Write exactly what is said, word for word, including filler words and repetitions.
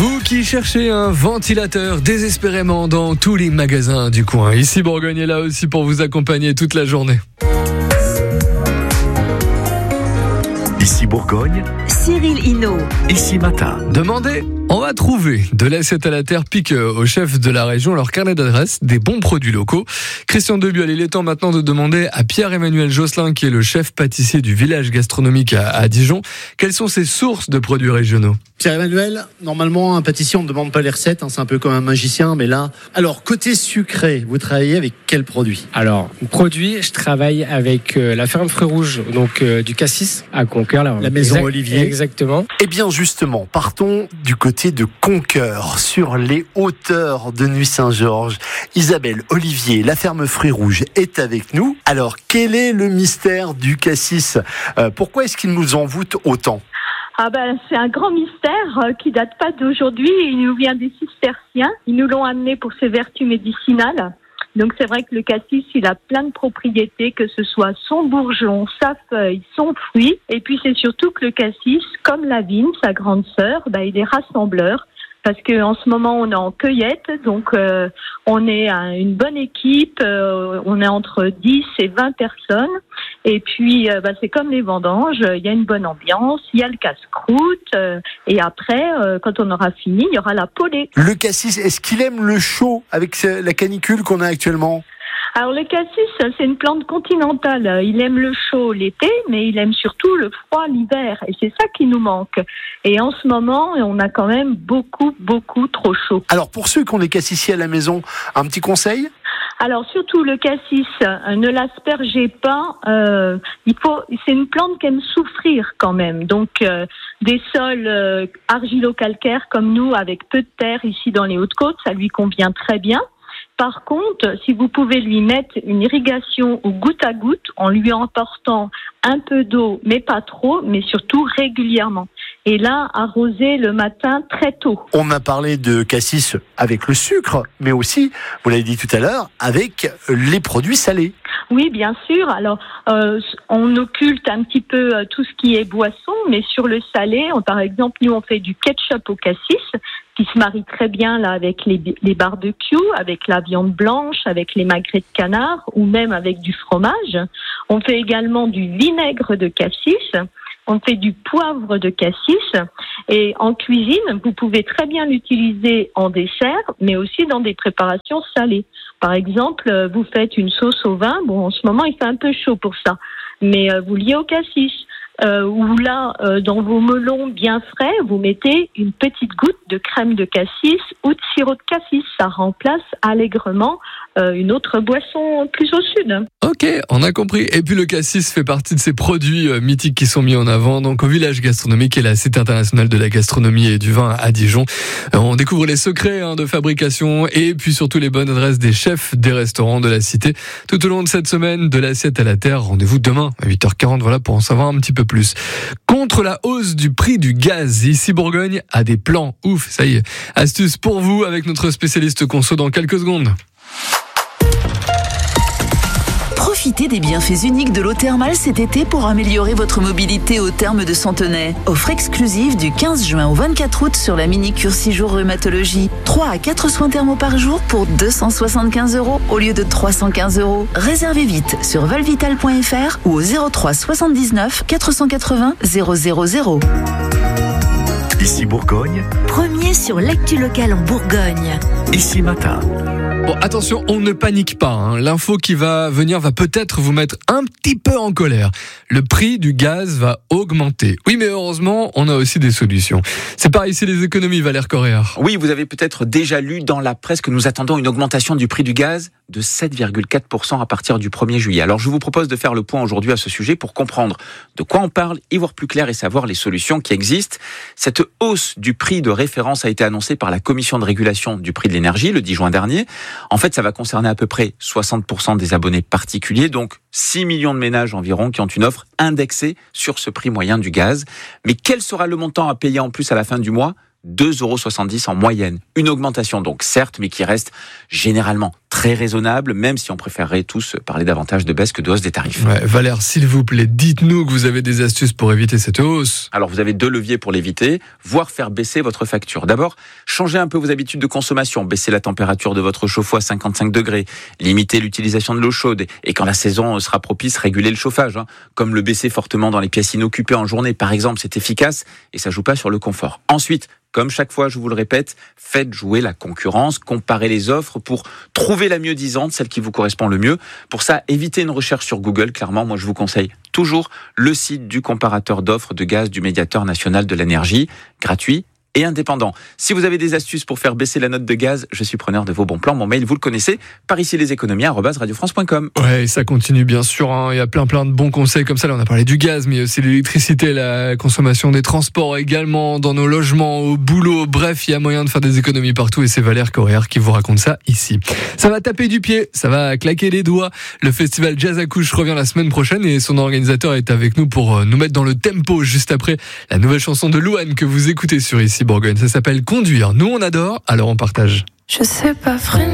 Vous qui cherchez un ventilateur désespérément dans tous les magasins du coin, ici Bourgogne est là aussi pour vous accompagner toute la journée. Ici Bourgogne, Cyril Hinault. Ici Matin. Demandez, on va trouver de l'assiette à la terre pique au chef de la région leur carnet d'adresse des bons produits locaux. Christian Debual, il est temps maintenant de demander à Pierre-Emmanuel Josselin, qui est le chef pâtissier du village gastronomique à, à Dijon, quelles sont ses sources de produits régionaux. Pierre-Emmanuel, normalement un pâtissier on ne demande pas les recettes, hein, c'est un peu comme un magicien, mais là... Alors côté sucré, vous travaillez avec quel produit ? Alors, produit, je travaille avec euh, la ferme Fruits Rouges, donc euh, du cassis à Conqueur. Là, la maison exact, Olivier. Exactement. Eh bien justement, partons du côté de Conqueur, sur les hauteurs de Nuit-Saint-Georges. Isabelle Olivier, la ferme Fruits Rouges, est avec nous. Alors, quel est le mystère du cassis ? euh, Pourquoi est-ce qu'il nous envoûte autant ? Ah ben, c'est un grand mystère euh, qui date pas d'aujourd'hui. Il nous vient des cisterciens. Ils nous l'ont amené pour ses vertus médicinales. Donc c'est vrai que le cassis, il a plein de propriétés, que ce soit son bourgeon, sa feuille, son fruit. Et puis c'est surtout que le cassis, comme la vigne, sa grande sœur, ben, il est rassembleur. Parce que en ce moment on est en cueillette, donc euh, on est à une bonne équipe, euh, on est entre dix et vingt personnes, et puis euh, bah, c'est comme les vendanges, il y a une bonne ambiance, il y a le casse-croûte, euh, et après euh, quand on aura fini, il y aura la polée. Le cassis, est-ce qu'il aime le chaud avec la canicule qu'on a actuellement ? Alors le cassis, c'est une plante continentale. Il aime le chaud l'été, mais il aime surtout le froid l'hiver. Et c'est ça qui nous manque. Et en ce moment, on a quand même beaucoup, beaucoup trop chaud. Alors pour ceux qui ont des cassissiers à la maison, un petit conseil ? Alors surtout le cassis, ne l'aspergez pas. Euh, il faut, c'est une plante qui aime souffrir quand même. Donc euh, des sols euh, argilo-calcaires comme nous, avec peu de terre ici dans les Hautes-Côtes, ça lui convient très bien. Par contre, si vous pouvez lui mettre une irrigation au goutte à goutte, en lui emportant un peu d'eau, mais pas trop, mais surtout régulièrement. Et là, arroser le matin très tôt. On a parlé de cassis avec le sucre, mais aussi, vous l'avez dit tout à l'heure, avec les produits salés. Oui, bien sûr. Alors, euh, on occulte un petit peu euh, tout ce qui est boisson, mais sur le salé, on, par exemple, nous, on fait du ketchup au cassis, qui se marie très bien là avec les, les barbecues, avec la viande blanche, avec les magrets de canard, ou même avec du fromage. On fait également du vinaigre de cassis. On fait du poivre de cassis, et en cuisine, vous pouvez très bien l'utiliser en dessert, mais aussi dans des préparations salées. Par exemple, vous faites une sauce au vin, bon, en ce moment, il fait un peu chaud pour ça, mais vous liez au cassis. Euh, ou là, euh, dans vos melons bien frais, vous mettez une petite goutte de crème de cassis ou de sirop de cassis. Ça remplace allègrement euh, une autre boisson plus au sud. Ok, on a compris. Et puis le cassis fait partie de ces produits euh, mythiques qui sont mis en avant donc au village gastronomique et la Cité internationale de la gastronomie et du vin à Dijon. Euh, on découvre les secrets hein, de fabrication et puis surtout les bonnes adresses des chefs des restaurants de la cité. Tout au long de cette semaine de l'assiette à la terre, rendez-vous demain à huit heures quarante voilà, pour en savoir un petit peu plus. Contre la hausse du prix du gaz, ici Bourgogne a des plans. Ouf, ça y est. Astuce pour vous avec notre spécialiste conso dans quelques secondes. Profitez des bienfaits uniques de l'eau thermale cet été pour améliorer votre mobilité au terme de Centenay. Offre exclusive du quinze juin au vingt-quatre août sur la mini-cure six jours rhumatologie. trois à quatre soins thermaux par jour pour deux cent soixante-quinze euros au lieu de trois cent quinze euros. Réservez vite sur valvital point f r ou au zéro trois soixante-dix-neuf quatre cent quatre-vingts zéro zéro zéro. Ici Bourgogne, Premier sur l'actu locale en Bourgogne. Ici Matin. Bon, attention, on ne panique pas. Hein. L'info qui va venir va peut-être vous mettre un petit peu en colère. Le prix du gaz va augmenter. Oui, mais heureusement, on a aussi des solutions. C'est par ici les économies, Valère Correa. Oui, vous avez peut-être déjà lu dans la presse que nous attendons une augmentation du prix du gaz de sept virgule quatre pour cent à partir du premier juillet. Alors je vous propose de faire le point aujourd'hui à ce sujet pour comprendre de quoi on parle, y voir plus clair et savoir les solutions qui existent. Cette hausse du prix de référence a été annoncée par la Commission de régulation du prix de l'énergie le dix juin dernier. En fait, ça va concerner à peu près soixante pour cent des abonnés particuliers, donc six millions de ménages environ qui ont une offre indexée sur ce prix moyen du gaz. Mais quel sera le montant à payer en plus à la fin du mois ? deux euros soixante-dix en moyenne. Une augmentation donc certes, mais qui reste généralement très raisonnable, même si on préférerait tous parler davantage de baisse que de hausse des tarifs. Ouais, Valère, s'il vous plaît, dites-nous que vous avez des astuces pour éviter cette hausse. Alors vous avez deux leviers pour l'éviter, voire faire baisser votre facture. D'abord, changez un peu vos habitudes de consommation, baissez la température de votre chauffe-eau à cinquante-cinq degrés, limitez l'utilisation de l'eau chaude et quand la saison sera propice, régulez le chauffage, hein, comme le baisser fortement dans les pièces inoccupées en journée par exemple, c'est efficace et ça joue pas sur le confort. Ensuite, comme chaque fois, je vous le répète, faites jouer la concurrence, comparez les offres pour trouver la mieux disante, celle qui vous correspond le mieux. Pour ça, évitez une recherche sur Google. Clairement, moi, je vous conseille toujours le site du comparateur d'offres de gaz du médiateur national de l'énergie, gratuit et indépendant. Si vous avez des astuces pour faire baisser la note de gaz, je suis preneur de vos bons plans. Mon mail, vous le connaissez, par ici les économies arobase radio france point com. Ouais, ça continue bien sûr. Hein. Il y a plein plein de bons conseils comme ça. Là, on a parlé du gaz, mais aussi l'électricité, la consommation des transports également, dans nos logements, au boulot. Bref, il y a moyen de faire des économies partout et c'est Valère Correa qui vous raconte ça ici. Ça va taper du pied, ça va claquer les doigts. Le festival Jazz à Couche revient la semaine prochaine et son organisateur est avec nous pour nous mettre dans le tempo juste après la nouvelle chanson de Louane que vous écoutez sur Ici Bourgogne. Ça s'appelle Conduire. Nous, on adore, alors on partage. Je sais pas freiner.